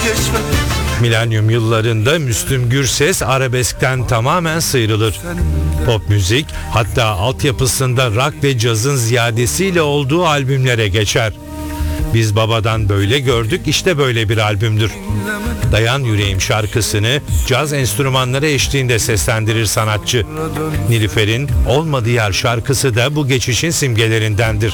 Milenyum yıllarında Müslüm Gürses arabeskten tamamen sıyrılır. Pop müzik, hatta altyapısında rock ve cazın ziyadesiyle olduğu albümlere geçer. Biz babadan böyle gördük, işte böyle bir albümdür. Dayan Yüreğim şarkısını caz enstrümanları eşliğinde seslendirir sanatçı. Nilüfer'in Olmadı Yar şarkısı da bu geçişin simgelerindendir.